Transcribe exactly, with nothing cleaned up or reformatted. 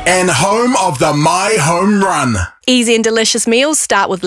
and home of the My Home Run. Easy and delicious meals start with